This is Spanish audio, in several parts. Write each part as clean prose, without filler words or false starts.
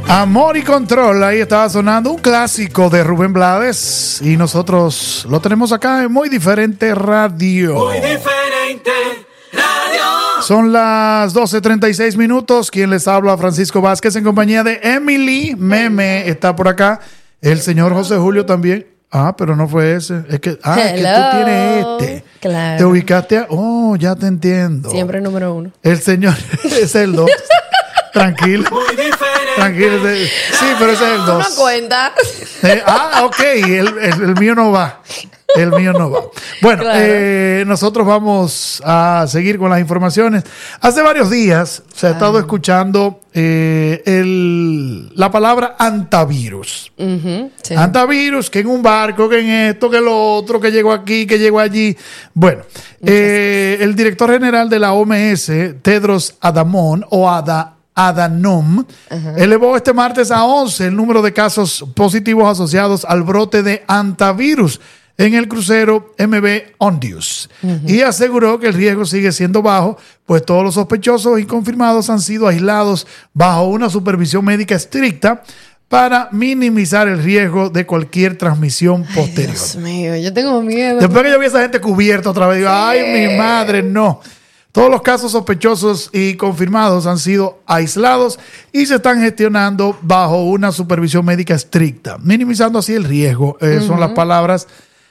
Amor y Control, ahí estaba sonando un clásico de Rubén Blades y nosotros lo tenemos acá en Muy Diferente Radio. Muy Diferente Radio. Son las 12:36 minutos. Quien les habla, Francisco Vázquez, en compañía de Emily Meme, está por acá. El señor José Julio también. Ah, pero no fue ese. Es que, es que tú tienes este. Claro. Te ubicaste a... Oh, ya te entiendo. Siempre el número 1. El señor es el 2. Tranquilo. Muy diferente. Tranquilo. Sí, pero ese es el 2. No cuenta. Ok. El mío no va. El mío no va. Bueno, Claro. nosotros vamos a seguir con las informaciones. Hace varios días se ha estado escuchando la palabra antivirus. Sí. Antivirus, que en un barco, que en esto, que lo otro, que llegó aquí, que llegó allí. Bueno, el director general de la OMS, Tedros Adhanom, elevó este martes a 11 el número de casos positivos asociados al brote de antivirus en el crucero MV Ondius y aseguró que el riesgo sigue siendo bajo, pues todos los sospechosos y confirmados han sido aislados bajo una supervisión médica estricta para minimizar el riesgo de cualquier transmisión posterior. Dios mío, yo tengo miedo. Después que yo vi a esa gente cubierta otra vez, digo, ay, mi madre, no. Todos los casos sospechosos y confirmados han sido aislados y se están gestionando bajo una supervisión médica estricta, minimizando así el riesgo. Son las palabras.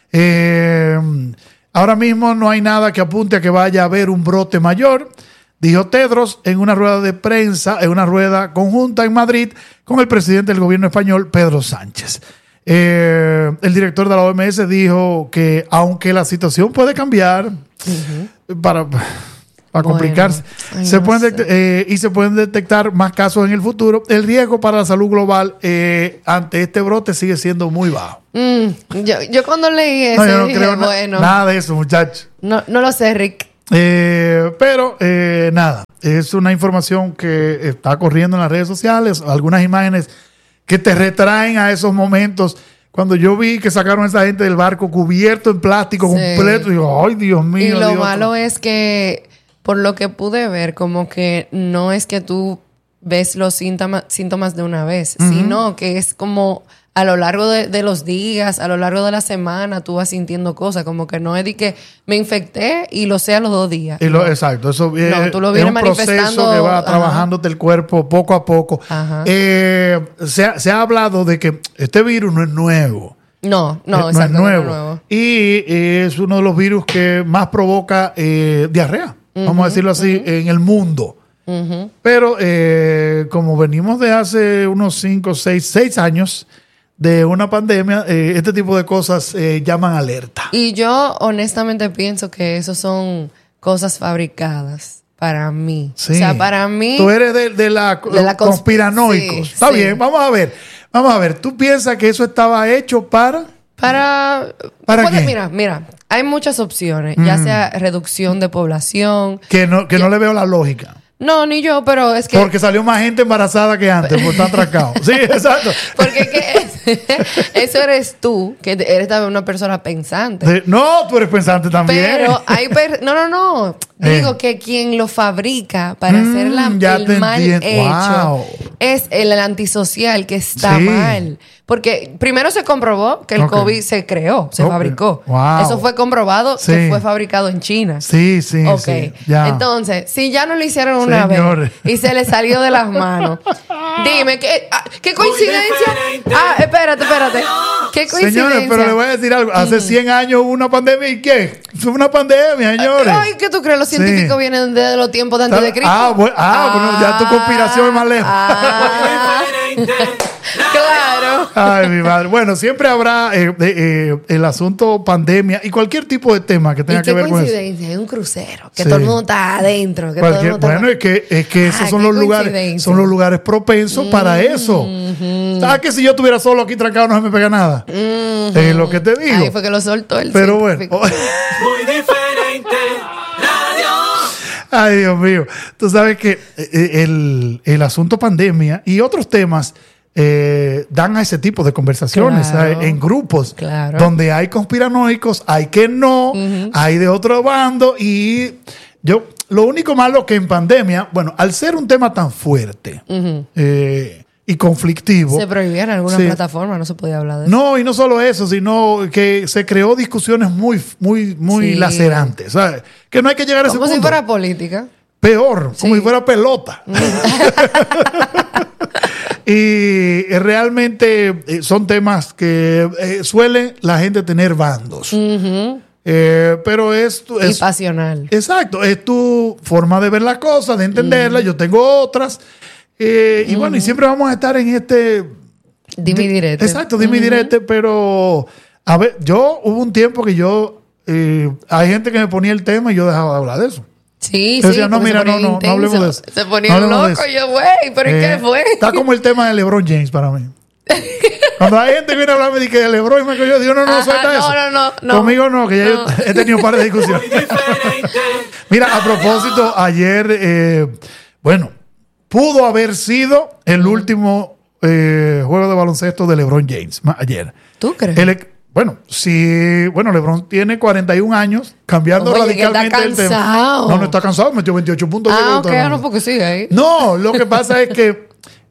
Ahora mismo no hay nada que apunte a que vaya a haber un brote mayor, dijo Tedros en una rueda de prensa, en una rueda conjunta en Madrid con el presidente del gobierno español, Pedro Sánchez. El director de la OMS dijo que aunque la situación puede cambiar para complicarse, se pueden detectar más casos en el futuro, el riesgo para la salud global ante este brote sigue siendo muy bajo. Yo cuando leí eso, Yo no dije, creo bueno, nada de eso, muchachos. no lo sé, Rick. Pero nada, es una información que está corriendo en las redes sociales, algunas imágenes que te retraen a esos momentos. Cuando yo vi que sacaron a esa gente del barco cubierto en plástico completo, digo, ay, Dios mío. Y lo Dios. malo es que, por lo que pude ver, como que no es que tú ves los síntomas de una vez, sino que es como a lo largo de los días, a lo largo de la semana, tú vas sintiendo cosas. Como que no es de que me infecté y lo sé a los 2 días. Exacto, eso tú lo es vienes un proceso manifestando, que va trabajándote el cuerpo poco a poco. Se ha hablado de que este virus no es nuevo. No, No es exacto, nuevo. no es nuevo. Y es uno de los virus que más provoca diarrea, vamos a decirlo así, en el mundo. Pero como venimos de hace unos 6 años de una pandemia, este tipo de cosas llaman alerta. Y yo honestamente pienso que eso son cosas fabricadas para mí. Sí. O sea, para mí... Tú eres de la conspiranoicos. Sí, Está sí. bien, vamos a ver. ¿Tú piensas que eso estaba hecho para qué? Mira, hay muchas opciones, ya sea reducción de población. Que no le veo la lógica? No, ni yo, pero es que... Porque salió más gente embarazada que antes, porque están atracados. Sí, exacto. Porque eso eres tú, que eres también una persona pensante. No, tú eres pensante también. Pero hay... No. Digo que quien lo fabrica para hacer el mal hecho es el antisocial que está mal. Porque primero se comprobó que el COVID se creó, se fabricó. Wow. Eso fue comprobado que fue fabricado en China. Sí. Ya. Entonces, si ya no lo hicieron una vez y se le salió de las manos, dime, ¿qué coincidencia? Espérate. ¿Qué coincidencia? Señores, pero le voy a decir algo. Hace 100 años hubo una pandemia. ¿Y qué? Fue una pandemia, señores. Ay, ¿qué tú crees? Los científicos vienen desde los tiempos de antes de Cristo. Bueno, ya tu conspiración es más lejos. Claro. Ay, mi madre. Bueno, siempre habrá el asunto pandemia y cualquier tipo de tema que tenga que ver con eso. ¿Qué coincidencia? Hay un crucero, que todo el mundo está adentro. Bueno, es que esos son los lugares propensos para eso. ¿Sabes que si yo estuviera solo aquí trancado no se me pega nada? Es lo que te digo. Ahí fue que lo soltó el Pero bueno. Muy diferente radio. Ay, Dios mío. Tú sabes que el asunto pandemia y otros temas dan a ese tipo de conversaciones, claro, en grupos, claro, donde hay conspiranoicos, hay que no, hay de otro bando. Y lo único malo que en pandemia, bueno, al ser un tema tan fuerte, y conflictivo. Se prohibía en alguna Sí. plataforma, no se podía hablar de eso. No, y no solo eso, sino que se creó discusiones muy Sí. lacerantes, ¿sabes? Que no hay que llegar a ese Como si punto. fuera política. Peor, como Sí. si fuera pelota. Y realmente son temas que suele la gente tener bandos. Pero Y pasional. exacto, es tu forma de ver las cosas, de entenderlas. Yo tengo otras. Y bueno, y siempre vamos a estar en este. Dime y direte. Exacto, dime y direte, pero a ver, hubo un tiempo que hay gente que me ponía el tema y yo dejaba de hablar de eso. Sí, Yo sí. decía, no, porque mira, se ponía no hablemos de eso. Se No ponía hablemos de loco. eso. Y yo, güey, ¿pero qué fue? Está como el tema de LeBron James para mí. Cuando hay gente que viene a hablarme de que de LeBron, yo digo, no, Ajá, suelta eso. no. Conmigo no, que ya yo he tenido un par de discusiones. Muy diferente. Mira, a propósito, ayer, pudo haber sido el último juego de baloncesto de LeBron James. Ayer. ¿Tú crees? LeBron tiene 41 años, cambiando Oye, que está radicalmente el tema. cansado. No está cansado, metió 28 puntos. Ok, no, porque sigue ahí. No, lo que pasa es que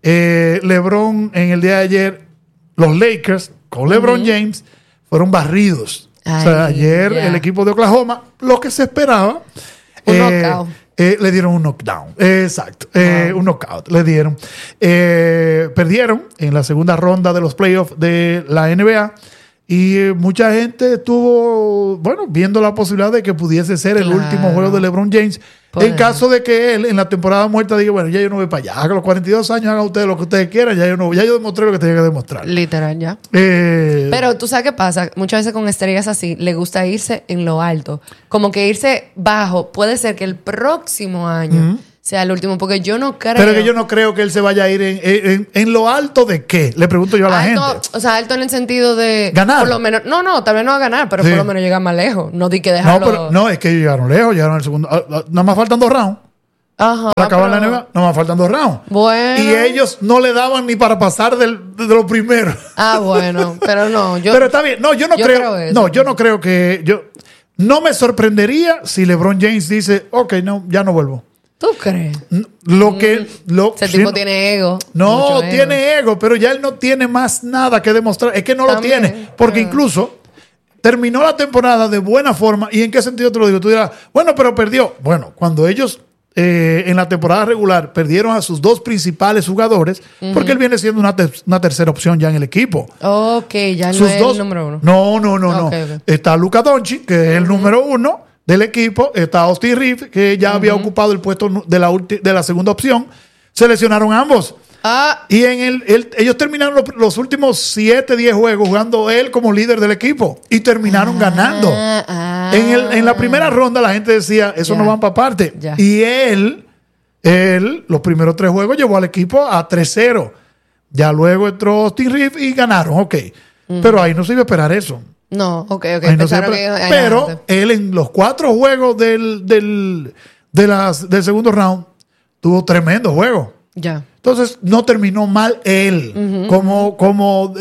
LeBron en el día de ayer, los Lakers con LeBron James fueron barridos. O sea, Ay, ayer ya. el equipo de Oklahoma, lo que se esperaba, Un knockout. le dieron un knockdown. Exacto, un knockout le dieron. Perdieron en la segunda ronda de los playoffs de la NBA. Y mucha gente estuvo, viendo la posibilidad de que pudiese ser el Claro. último juego de LeBron James. Puede. En caso de que él en la temporada muerta diga, ya yo no voy para allá. A los 42 años hagan ustedes lo que ustedes quieran. Ya yo demostré lo que tenía que demostrar. Literal, ya. Pero Pero tú sabes qué pasa. Muchas veces con estrellas así, le gusta irse en lo alto. Como que irse bajo. Puede ser que el próximo año sea el último. Porque yo no creo. que yo no creo que él se vaya a ir en lo alto de qué. Le pregunto yo a la alto, gente. o sea, alto en el sentido de Ganar. por lo menos, no, tal vez no va a ganar, pero Sí. por lo menos llegar más lejos. No di que No, dejarlo. pero no, es que llegaron lejos, llegaron al segundo. Nada más faltan 2 rounds. Ajá. Para acabar pero- la NBA, nada más faltan 2 rounds. Bueno. Y ellos no le daban ni para pasar de los primeros. Bueno, pero no, yo Pero está bien. No, yo no yo creo. creo eso. No, yo no creo que. No me sorprendería si LeBron James dice, ok, no, ya no vuelvo. ¿Tú crees? Ese Sí, tipo tiene ego. No, mucho ego. tiene ego, pero ya él no tiene más nada que demostrar. Es que no También, lo tiene. Porque incluso terminó la temporada de buena forma. ¿Y en qué sentido te lo digo? Tú dirás, bueno, pero perdió. Bueno, cuando ellos en la temporada regular perdieron a sus 2 principales jugadores, porque él viene siendo una tercera opción ya en el equipo. Ok, ya no Sus es dos. el número 1. No. Ok, ok. Está Luka Doncic, que es el número 1 del equipo. Está Austin Reeves, que ya había ocupado el puesto de la segunda opción. Se lesionaron ambos. Ah, Y ellos terminaron los últimos 7, 10 juegos jugando él como líder del equipo. Y terminaron ganando. En la primera ronda la gente decía, eso Ya. no van para parte. Ya. Y él, los primeros 3 juegos llevó al equipo a 3-0. Ya luego entró Austin Reeves y ganaron, ok. Pero ahí no se iba a esperar eso. no, ok. Ahí no se Pensaron iba a que- esperar. Pero él en los 4 juegos del segundo round tuvo tremendo juego. Ya. Entonces no terminó mal él como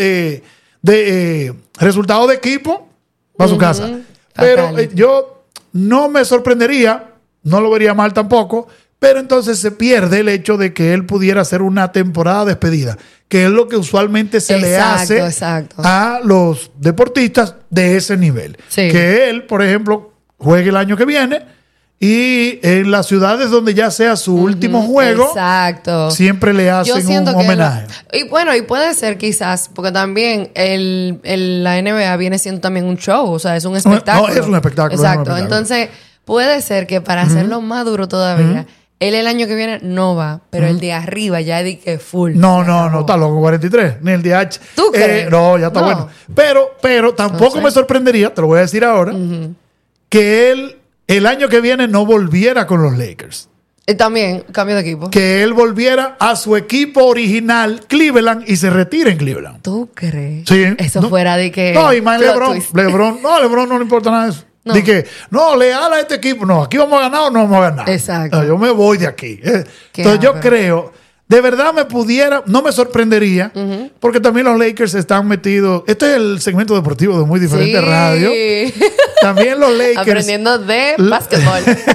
resultado de equipo para su casa. Pero Fatal. yo no me sorprendería, no lo vería mal tampoco, pero entonces se pierde el hecho de que él pudiera hacer una temporada despedida, que es lo que usualmente se le hace Exacto. a los deportistas de ese nivel. Sí. Que él, por ejemplo, juegue el año que viene y en las ciudades donde ya sea su último juego, Exacto. siempre le Yo hacen siento un que homenaje. y bueno, y puede ser quizás, porque también la NBA viene siendo también un show, o sea, es un espectáculo. es un espectáculo, es un Exacto. espectáculo. Entonces, puede ser que para hacerlo más duro todavía, él el año que viene no va, pero el de arriba ya di que full. No, Se acabó. está loco, 43, ni el DH. ¿Tú crees? No, ya está No. bueno. Pero tampoco No sé. me sorprendería, te lo voy a decir ahora, que él el año que viene no volviera con los Lakers. También, cambio de equipo. Que él volviera a su equipo original, Cleveland, y se retire en Cleveland. ¿Tú crees? Sí. Eso No. fuera de que. No, y más plot LeBron. twist. LeBron no le importa nada de eso. No. De que, no, leal a este equipo. No, aquí vamos a ganar o no vamos a ganar. Exacto. No, yo me voy de aquí. Qué Entonces yo ápero. creo, de verdad no me sorprendería, porque también los Lakers están metidos. Este es el segmento deportivo de Muy Diferente Sí. Radio. También los Lakers. Aprendiendo de básquetbol.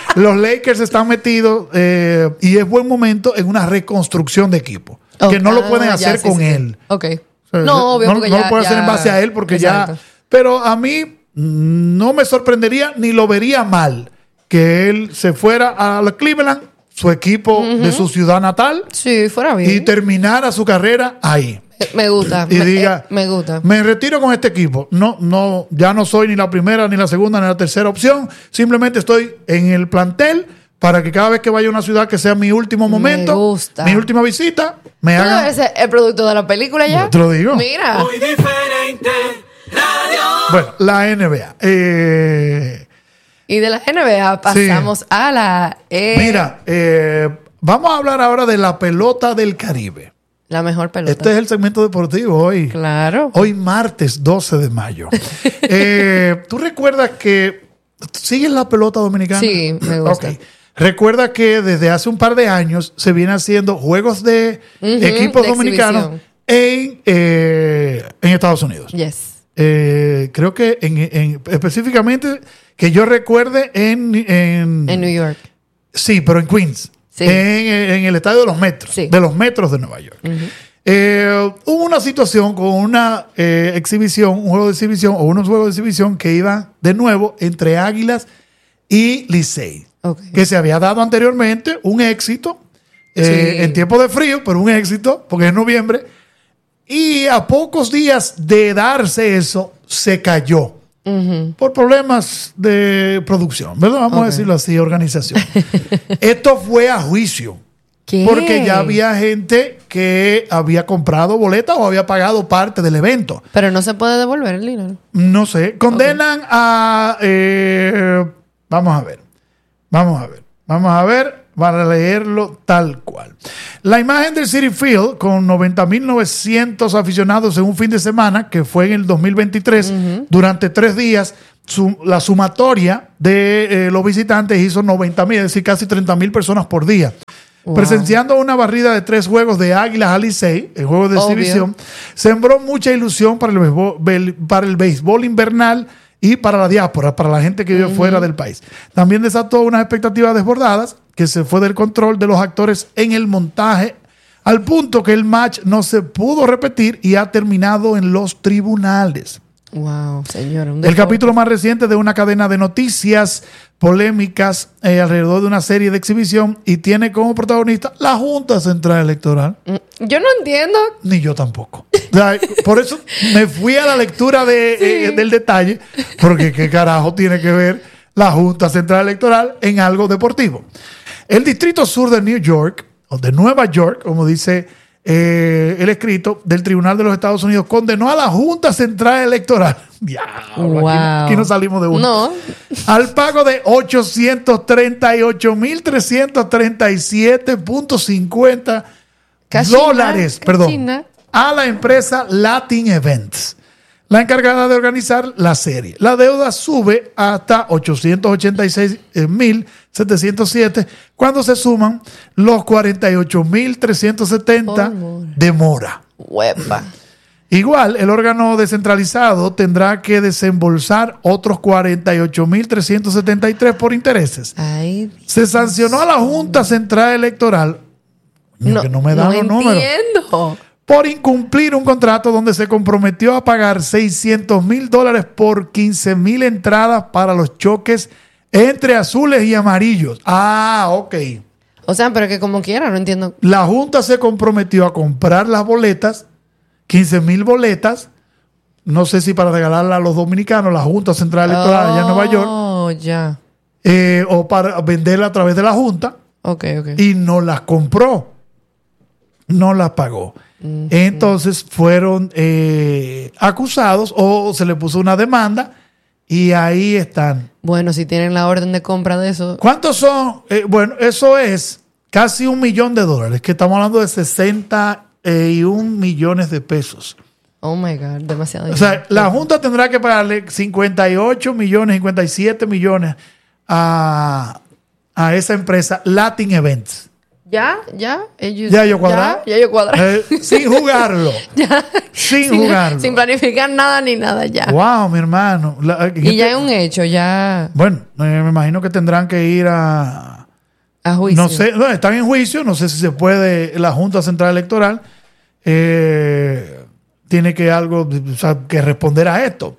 Los Lakers están metidos y es buen momento en una reconstrucción de equipo. Que no lo pueden hacer con él. Ok. O sea, No, obvio, porque no ya, lo pueden hacer en base a él porque exacto. ya... Pero a mí no me sorprendería ni lo vería mal que él se fuera a Cleveland, su equipo de su ciudad natal, Sí, fuera bien. y terminara su carrera ahí. Me gusta. Y diga, me gusta. me retiro con este equipo. No, ya no soy ni la primera, ni la segunda, ni la tercera opción. Simplemente estoy en el plantel para que cada vez que vaya a una ciudad que sea mi último momento, gusta. mi última visita, me ¿Tú hagan... debes ser el producto de la película ya? Yo te lo digo. Mira. Muy diferente. Radio. Bueno, la NBA. Y de la NBA pasamos a la... Mira, vamos a hablar ahora de la pelota del Caribe. La mejor pelota. Este es el segmento deportivo hoy. Claro. Hoy martes 12 de mayo. ¿Tú recuerdas que... ¿Sigues la pelota dominicana? Sí, me gusta. Ok. Recuerda que desde hace un par de años se viene haciendo juegos de equipos de dominicanos en Estados Unidos. Yes. Creo que específicamente que yo recuerde en En New York. Sí, pero en Queens. Sí. En el estadio de los Metros. Sí. De los Metros de Nueva York. Hubo una situación con una exhibición, un juego de exhibición o unos juegos de exhibición que iban de nuevo entre Águilas y Licey. Okay. Que se había dado anteriormente un éxito en tiempo de frío, pero un éxito porque es noviembre. Y a pocos días de darse eso, se cayó. Por problemas de producción, ¿verdad? Vamos a decirlo así, organización. Esto fue a juicio. ¿Qué? Porque ya había gente que había comprado boletas o había pagado parte del evento. Pero no se puede devolver el dinero. No sé. Condenan a... vamos a ver para leerlo tal cual. La imagen del Citi Field con 90.900 aficionados en un fin de semana, que fue en el 2023, durante 3 días, la sumatoria de los visitantes hizo 90.000, es decir, casi 30.000 personas por día. Wow. Presenciando una barrida de 3 juegos de Águilas a Licey, el juego de exhibición, sembró mucha ilusión para el béisbol invernal y para la diáspora, para la gente que vive fuera del país. También desató unas expectativas desbordadas que se fue del control de los actores en el montaje, al punto que el match no se pudo repetir y ha terminado en los tribunales. Wow, señor. El capítulo más reciente de una cadena de noticias polémicas alrededor de una serie de exhibición y tiene como protagonista la Junta Central Electoral. Yo no entiendo. Ni yo tampoco. O sea, por eso me fui a la lectura del detalle, porque qué carajo tiene que ver la Junta Central Electoral en algo deportivo. El Distrito Sur de New York, o de Nueva York, como dice el escrito del Tribunal de los Estados Unidos, condenó a la Junta Central Electoral. Diablo, Wow. aquí no salimos de uno. No. Al pago de $838,337.50 dólares, perdón, a la empresa Latin Events, la encargada de organizar la serie. La deuda sube hasta $886,707 cuando se suman los $48,370 de mora. Huepa. Igual, el órgano descentralizado tendrá que desembolsar otros $48,373 por intereses. Ay, Se sancionó a la Junta Central Electoral, que no me dan los números, entiendo. por incumplir un contrato donde se comprometió a pagar $600,000 por 15,000 entradas para los choques entre azules y amarillos. Ah, ok. O sea, pero que como quiera, no entiendo. La Junta se comprometió a comprar las boletas, 15,000 boletas, no sé si para regalarla a los dominicanos, la Junta Central Electoral allá en Nueva York, Oh, ya. o para venderla a través de la Junta, Ok. y no las compró, no las pagó. Entonces fueron acusados o se le puso una demanda y ahí están. Bueno, si tienen la orden de compra de eso. ¿Cuántos son? Bueno, eso es casi $1 millón, que estamos hablando de 61 millones de pesos. Oh my God, demasiado. O sea, la Junta tendrá que pagarle 58 millones, 57 millones a esa empresa Latin Events. Ellos, Ya yo cuadrado. Ya yo cuadrado. Sin jugarlo. Ya. Sin jugarlo. Sin planificar nada ni nada ya. Wow, mi hermano. Y ya es un hecho, ya. Bueno, me imagino que tendrán que ir a juicio. No sé, están en juicio, no sé si se puede, la Junta Central Electoral tiene que responder a esto.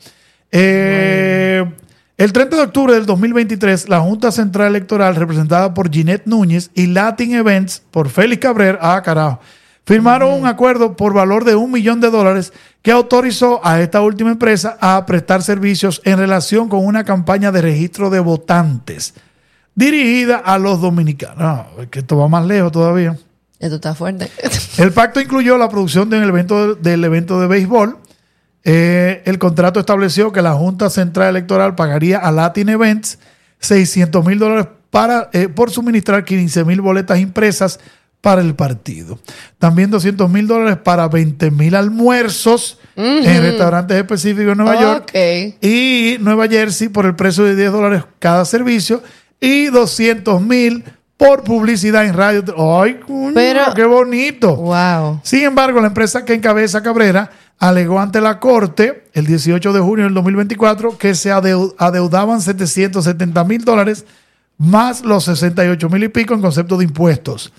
El 30 de octubre del 2023, la Junta Central Electoral, representada por Ginette Núñez y Latin Events por Félix Cabrera, firmaron un acuerdo por valor de $1 millón que autorizó a esta última empresa a prestar servicios en relación con una campaña de registro de votantes dirigida a los dominicanos. No, es que esto va más lejos todavía. Esto está fuerte. El pacto incluyó la producción del evento de béisbol. El contrato estableció que la Junta Central Electoral pagaría a Latin Events $600,000 por suministrar 15,000 boletas impresas para el partido. También $200,000 para 20,000 almuerzos en restaurantes específicos en Nueva York y Nueva Jersey por el precio de $10 cada servicio y 200,000 por publicidad en radio. ¡Ay, cuño, qué bonito! Wow. Sin embargo, la empresa que encabeza Cabrera alegó ante la Corte el 18 de junio del 2024 que se adeudaban $770,000 más los 68,000 y pico en concepto de impuestos.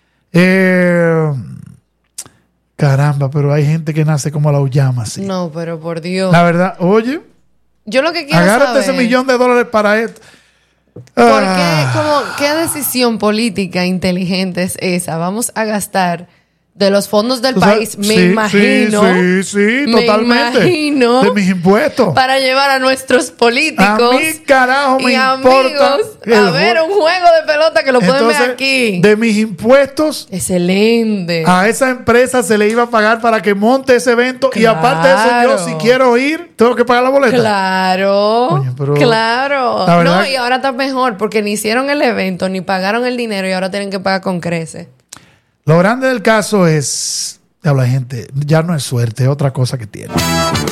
Caramba, pero hay gente que nace como la uyama, sí. No, pero por Dios. La verdad, oye, yo lo que quiero agárrate saber, ese $1 millón para esto. ¿Por qué decisión política inteligente es esa? Vamos a gastar de los fondos del país, me imagino. Sí, totalmente. Imagino, de mis impuestos. Para llevar a nuestros políticos. A mí, carajo, me importa. A ver un juego de pelota que lo pueden ver aquí. De mis impuestos. Excelente. A esa empresa se le iba a pagar para que monte ese evento. Claro. Y aparte de eso, yo, si quiero ir, tengo que pagar la boleta. Claro. Coño, pero claro. No, y ahora está mejor porque ni hicieron el evento, ni pagaron el dinero y ahora tienen que pagar con creces. Lo grande del caso es, habla gente, ya no es suerte, es otra cosa que tiene.